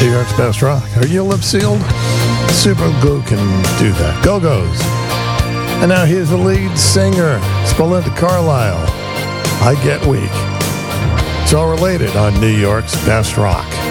New York's best rock. Are you lip sealed? Super Glue can do that. Go-Go's. And now here's the lead singer, Belinda Carlisle. I Get Weak. It's all related on New York's best rock.